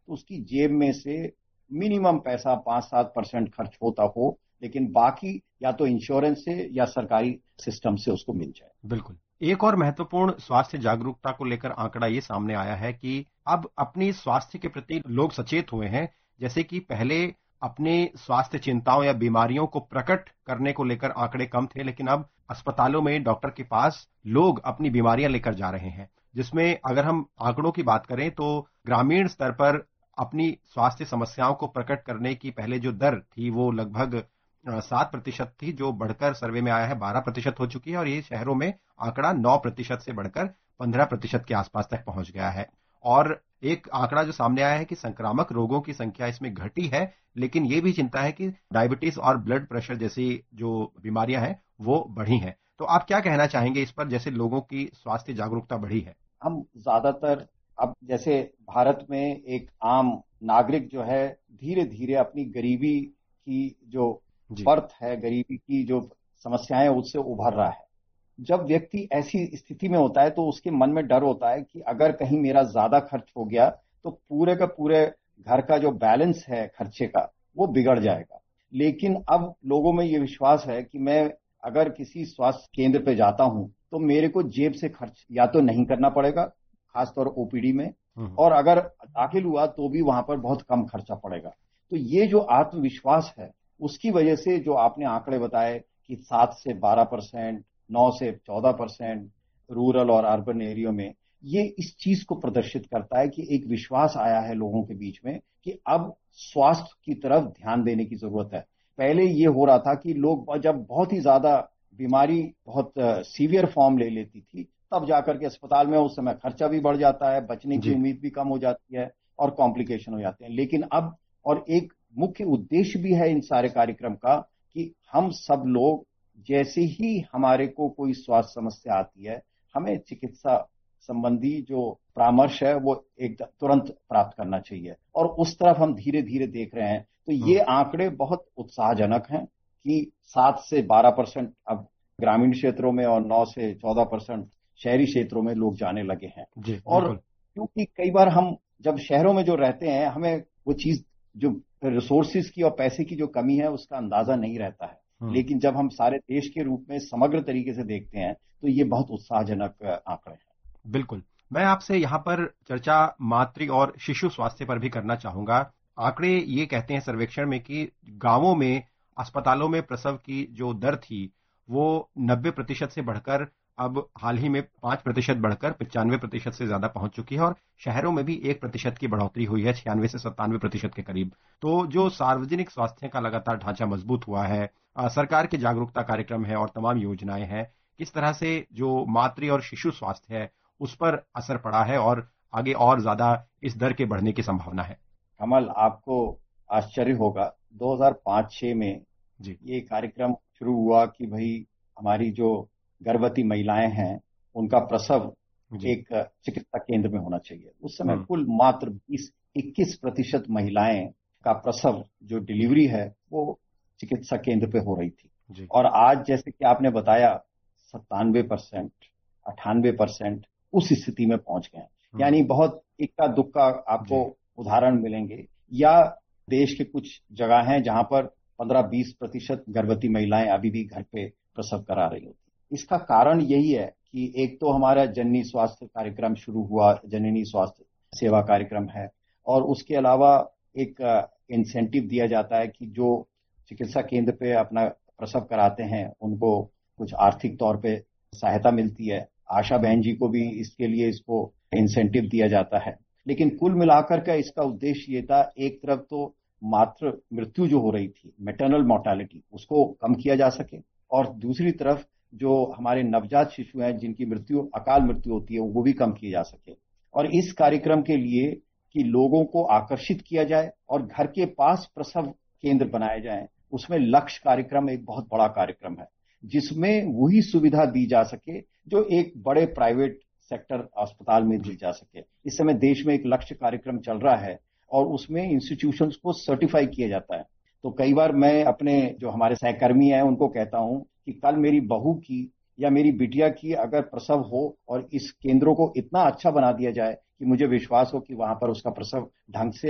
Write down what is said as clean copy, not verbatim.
तो उसकी जेब में से मिनिमम पैसा 5-7% खर्च होता हो, लेकिन बाकी या तो इंश्योरेंस से या सरकारी सिस्टम से उसको मिल जाए। बिल्कुल। एक और महत्वपूर्ण स्वास्थ्य जागरूकता को लेकर आंकड़ा ये सामने आया है कि अब अपनी स्वास्थ्य के प्रति लोग सचेत हुए हैं। जैसे कि पहले अपने स्वास्थ्य चिंताओं या बीमारियों को प्रकट करने को लेकर आंकड़े कम थे, लेकिन अब अस्पतालों में डॉक्टर के पास लोग अपनी बीमारियां लेकर जा रहे हैं, जिसमें अगर हम आंकड़ों की बात करें तो ग्रामीण स्तर पर अपनी स्वास्थ्य समस्याओं को प्रकट करने की पहले जो दर थी वो लगभग 7% थी, जो बढ़कर सर्वे में आया है 12% हो चुकी है, और ये शहरों में आंकड़ा 9% से बढ़कर 15% के आसपास तक पहुंच गया है। और एक आंकड़ा जो सामने आया है कि संक्रामक रोगों की संख्या इसमें घटी है, लेकिन यह भी चिंता है कि डायबिटीज और ब्लड प्रेशर जैसी जो बीमारियां हैं वो बढ़ी हैं। तो आप क्या कहना चाहेंगे इस पर, जैसे लोगों की स्वास्थ्य जागरूकता बढ़ी है? हम ज्यादातर अब जैसे भारत में एक आम नागरिक जो है धीरे धीरे अपनी गरीबी की जो पर्थ है, गरीबी की जो समस्याएं उससे उभर रहा है। जब व्यक्ति ऐसी स्थिति में होता है तो उसके मन में डर होता है कि अगर कहीं मेरा ज्यादा खर्च हो गया तो पूरे का पूरे घर का जो बैलेंस है खर्चे का वो बिगड़ जाएगा। लेकिन अब लोगों में ये विश्वास है कि मैं अगर किसी स्वास्थ्य केंद्र पे जाता हूं तो मेरे को जेब से खर्च या तो नहीं करना पड़ेगा, खासतौर ओपीडी में, और अगर दाखिल हुआ तो भी वहां पर बहुत कम खर्चा पड़ेगा। तो ये जो आत्मविश्वास है उसकी वजह से जो आपने आंकड़े बताए कि 7 से 12%, 9 से 14% रूरल और अर्बन एरिया में, ये इस चीज को प्रदर्शित करता है कि एक विश्वास आया है लोगों के बीच में कि अब स्वास्थ्य की तरफ ध्यान देने की जरूरत है। पहले ये हो रहा था कि लोग जब बहुत ही ज्यादा बीमारी बहुत सीवियर फॉर्म ले लेती थी तब जाकर के अस्पताल में उस समय खर्चा भी बढ़ जाता है, बचने की उम्मीद भी कम हो जाती है और कॉम्प्लिकेशन हो जाते हैं। लेकिन अब और एक मुख्य उद्देश्य भी है इन सारे कार्यक्रम का कि हम सब लोग जैसे ही हमारे को कोई स्वास्थ्य समस्या आती है हमें चिकित्सा संबंधी जो परामर्श है वो एक तुरंत प्राप्त करना चाहिए, और उस तरफ हम धीरे धीरे देख रहे हैं। तो ये आंकड़े बहुत उत्साहजनक हैं कि 7 से 12% अब ग्रामीण क्षेत्रों में और 9 से 14% शहरी क्षेत्रों में लोग जाने लगे हैं। और क्योंकि कई बार हम जब शहरों में जो रहते हैं हमें वो चीज जो रिसोर्सेज की और पैसे की जो कमी है उसका अंदाजा नहीं रहता है, लेकिन जब हम सारे देश के रूप में समग्र तरीके से देखते हैं तो ये बहुत उत्साहजनक आंकड़े हैं। बिल्कुल। मैं आपसे यहाँ पर चर्चा मातृ और शिशु स्वास्थ्य पर भी करना चाहूंगा। आंकड़े ये कहते हैं सर्वेक्षण में कि गांवों में अस्पतालों में प्रसव की जो दर थी वो 90% से बढ़कर अब हाल ही में 5% बढ़कर 95% से ज्यादा पहुंच चुकी है, और शहरों में भी 1% की बढ़ोतरी हुई है, 96 से 97% के करीब। तो जो सार्वजनिक स्वास्थ्य का लगातार ढांचा मजबूत हुआ है, सरकार के जागरूकता कार्यक्रम है और तमाम योजनाएं हैं, किस तरह से जो मातृ और शिशु स्वास्थ्य है उस पर असर पड़ा है और आगे और ज्यादा इस दर के बढ़ने की संभावना है? कमल, आपको आश्चर्य होगा 2005-06 में ये कार्यक्रम शुरू हुआ कि भाई हमारी जो गर्भवती महिलाएं हैं उनका प्रसव एक चिकित्सा केंद्र में होना चाहिए। उस समय कुल मात्र 20-21% महिलाएं का प्रसव जो डिलीवरी है वो चिकित्सा केंद्र पे हो रही थी, और आज जैसे कि आपने बताया 97%, 98% उस स्थिति में पहुंच गए हैं। यानी बहुत इक्का दुक्का आपको उदाहरण मिलेंगे, या देश के कुछ जगह हैं जहां पर 15-20% गर्भवती महिलाएं अभी भी घर पे प्रसव करा रही होती। इसका कारण यही है कि एक तो हमारा जननी स्वास्थ्य कार्यक्रम शुरू हुआ, जननी स्वास्थ्य सेवा कार्यक्रम है, और उसके अलावा एक इंसेंटिव दिया जाता है कि जो चिकित्सा केंद्र पे अपना प्रसव कराते हैं उनको कुछ आर्थिक तौर पे सहायता मिलती है। आशा बहन जी को भी इसके लिए इसको इंसेंटिव दिया जाता है। लेकिन कुल मिलाकर का इसका उद्देश्य ये था, एक तरफ तो मातृ मृत्यु जो हो रही थी, मैटरनल मोर्टेलिटी, उसको कम किया जा सके, और दूसरी तरफ जो हमारे नवजात शिशु हैं जिनकी मृत्यु अकाल मृत्यु होती है वो भी कम की जा सके। और इस कार्यक्रम के लिए कि लोगों को आकर्षित किया जाए और घर के पास प्रसव केंद्र बनाए जाएं, उसमें लक्ष्य कार्यक्रम एक बहुत बड़ा कार्यक्रम है जिसमें वही सुविधा दी जा सके जो एक बड़े प्राइवेट सेक्टर अस्पताल में दी जा सके। इस समय देश में एक लक्ष्य कार्यक्रम चल रहा है और उसमें इंस्टीट्यूशंस को सर्टिफाई किया जाता है। तो कई बार मैं अपने जो हमारे सहकर्मी हैं उनको कहता हूं कि कल मेरी बहू की या मेरी बिटिया की अगर प्रसव हो और इस केंद्रों को इतना अच्छा बना दिया जाए कि मुझे विश्वास हो कि वहां पर उसका प्रसव ढंग से